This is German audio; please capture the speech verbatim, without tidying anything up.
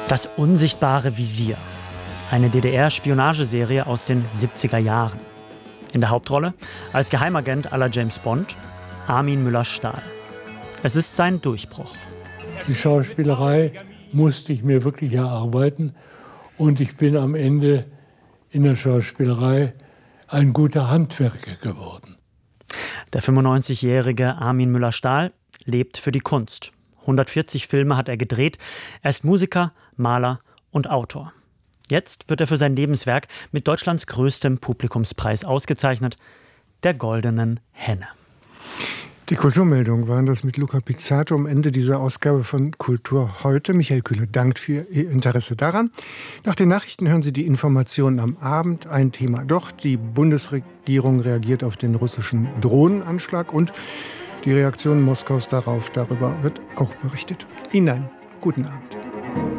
Das unsichtbare Visier. Eine D D R-Spionageserie aus den siebziger Jahren. In der Hauptrolle, als Geheimagent à la James Bond, Armin Müller-Stahl. Es ist sein Durchbruch. Die Schauspielerei musste ich mir wirklich erarbeiten. Und ich bin am Ende in der Schauspielerei ein guter Handwerker geworden. Der fünfundneunzigjährige Armin Müller-Stahl lebt für die Kunst. hundertvierzig Filme hat er gedreht. Er ist Musiker, Maler und Autor. Jetzt wird er für sein Lebenswerk mit Deutschlands größtem Publikumspreis ausgezeichnet, der Goldenen Henne. Die Kulturmeldungen waren das mit Luca Pizzato am Ende dieser Ausgabe von Kultur heute. Michael Kühne dankt für Ihr Interesse daran. Nach den Nachrichten hören Sie die Informationen am Abend. Ein Thema doch. Die Bundesregierung reagiert auf den russischen Drohnenanschlag und die Reaktion Moskaus darauf, darüber wird auch berichtet. Ihnen einen guten Abend.